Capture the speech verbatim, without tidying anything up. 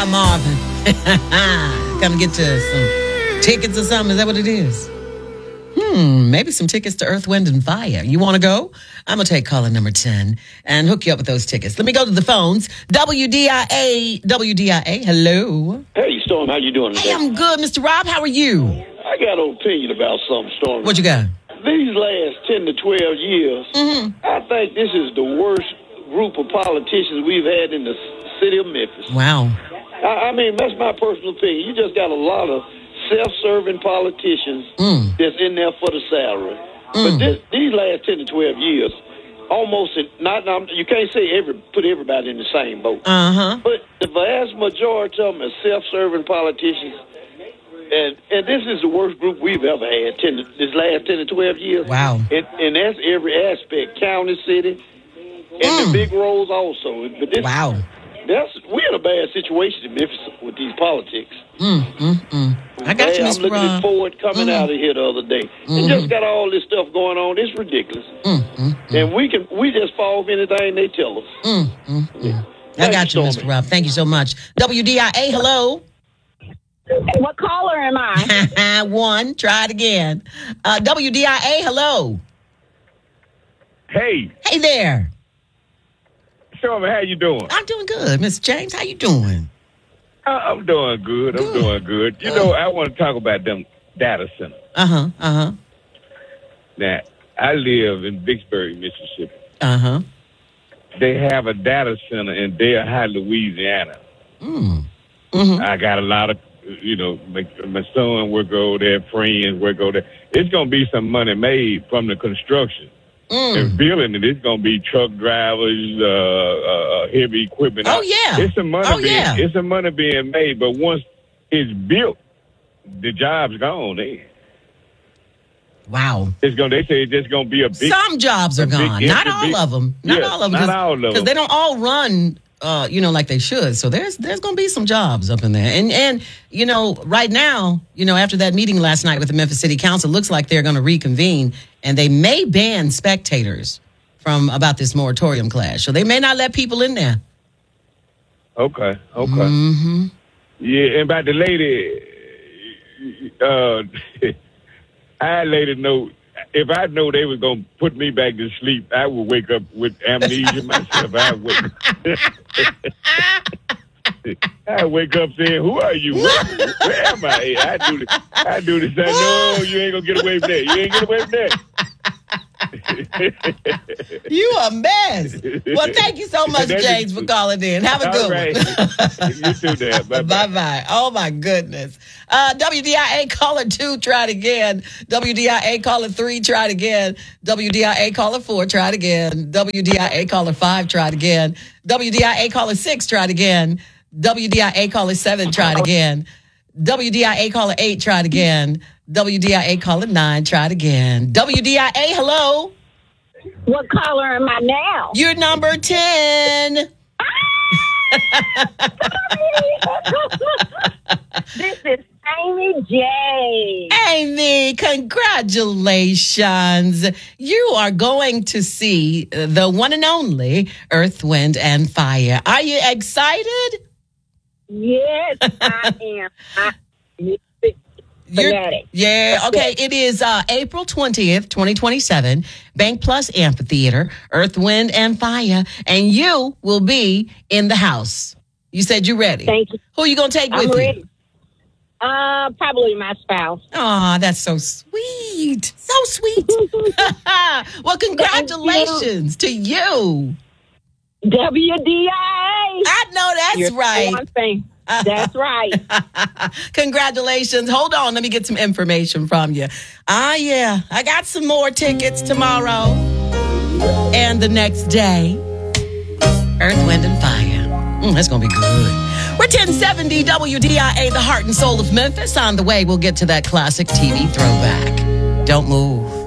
Marvin. Come get to some tickets or something. Is that what it is? Hmm, maybe some tickets to Earth, Wind, and Fire. You want to go? I'm going to take caller number ten and hook you up with those tickets. Let me go to the phones. W D I A, W D I A, hello. Hey, Storm, how you doing today? Hey, I'm good, Mister Rob. How are you? I got an opinion about something, Storm. What you got? These last ten to twelve years, Mm-hmm. I think this is the worst group of politicians we've had in the city of Memphis. Wow. I, I mean, that's my personal opinion. You just got a lot of self-serving politicians Mm. that's in there for the salary. Mm. But this, these last ten to twelve years, almost in, not, not you can't say every put everybody in the same boat. Uh-huh. But the vast majority of them are self-serving politicians. And and this is the worst group we've ever had, ten, this last ten to twelve years. Wow. And, and that's every aspect, county, city, and Mm. the big roles also. But this, Wow. that's, we're in a bad situation in Memphis with these politics. Mm, mm, mm. I got you, I'm Mister looking Rob. at Ford coming Mhm. out of here the other day. Mhm. And just got all this stuff going on. It's ridiculous. Mm, mm, mm. And we can we just fall for anything they tell us. Mm, mm, mm. I Thank got you, you, Mister Stormy. Rob. Thank you so much. W D I A, hello. What caller am I? One, try it again. Uh, W D I A, hello. Hey, Hey there. Stormy, how you doing? I'm doing good. Mister James, how you doing? Uh, I'm doing good. I'm Good. doing good. You know, I want to talk about them data centers. Uh-huh, uh-huh, Now, I live in Vicksburg, Mississippi. uh-huh. They have a data center in Delhi, Louisiana. Mm. Mm-hmm. I got a lot of, you know, my, my son work over there, friends work over there. It's going to be some money made from the construction. Mm. And building it, it's going to be truck drivers, uh, uh, heavy equipment. Oh, yeah. It's some money Oh, being, yeah. it's some money being made, but once it's built, the job's gone. They, Wow. it's going. They say it's just going to be a big. Some jobs are a big- gone. it's Not a all big- of them. Not yeah, all of them. not all of them. Because they don't all run, uh, you know, like they should. So there's there's going to be some jobs up in there. And, and, you know, right now, you know, after that meeting last night with the Memphis City Council, looks like they're going to reconvene. And they may ban spectators from about this moratorium class. So they may not let people in there. Okay. Okay. Mm-hmm. Yeah, and about the lady, uh, I let her know. If I know they was gonna put me back to sleep, I would wake up with amnesia myself. I would wake. I wake up saying, "Who are you? Where, where am I?" I do the, I do this. I know you ain't gonna get away from that. You ain't get away from that. You a mess. Well, thank you so much, That is- James, for calling in. Have a All good right. one. You too, there. Bye bye. Bye-bye. Oh, my goodness. Uh, W D I A caller two, try it again. W D I A caller three, try it again. W D I A caller four, try it again. W D I A caller five, try it again. W D I A caller six, try it again. W D I A caller seven, try it again. W D I A caller eight, try it again. W D I A caller nine, try it again. W D I A, hello. What caller am I now? You're number ten. This is Amy J. Amy, congratulations. You are going to see the one and only Earth, Wind, and Fire. Are you excited? Yes, I am. I am You're- fanatic. yeah, okay. It is uh, April twentieth, twenty twenty-seven, Bank Plus Amphitheater, Earth, Wind, and Fire, and you will be in the house. You said you're ready. Thank you. Who are you going to take I'm with ready. you? Uh, probably my spouse. Oh, that's so sweet. So sweet. Well, congratulations to you. W D I A. I know that's You're right. one thing. That's right. Congratulations. Hold on. Let me get some information from you. Ah, yeah. I got some more tickets tomorrow and the next day. Earth, Wind, and Fire. Mm, that's going to be good. We're ten seventy W D I A, the heart and soul of Memphis. On the way, we'll get to that classic T V throwback. Don't move.